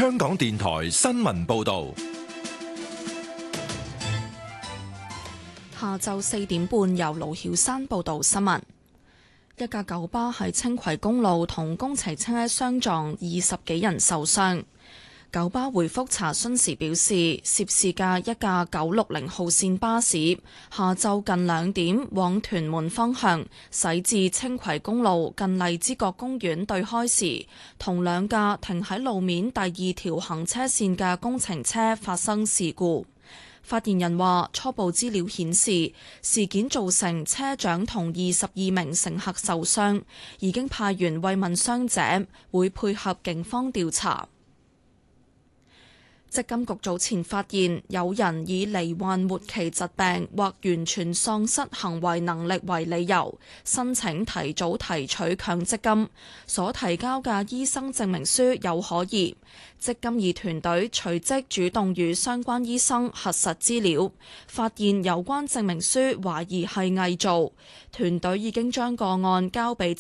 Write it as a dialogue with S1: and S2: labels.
S1: 香港電台新聞報道。
S2: 下晝4點半，由盧曉山報道新聞。一架九巴喺青葵公路同工程車相撞，20幾人受傷。九巴回覆查詢時表示，涉事嘅一架960號線巴士下晝近2點往屯門方向駛至青葵公路近荔枝角公園對開時，同兩架停喺路面第2條行車線嘅工程車發生事故。發言人話，初步資料顯示，事件造成車長同22名乘客受傷，已經派員慰問傷者，會配合警方調查。積金局早前發現有人以罹患末期疾病或完全喪失行為能力為理由，申請提早提取強積金，所提交嘅醫生證明書有可疑。積金2團隊隨即主動與相關醫生核實資料，發現有關證明書懷疑係偽造，團隊已經將個案交俾